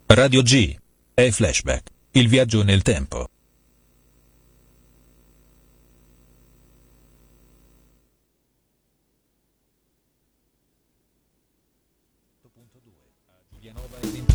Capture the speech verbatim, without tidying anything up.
Radio G. È Flashback, il viaggio nel tempo. Punto due. A Giulianova è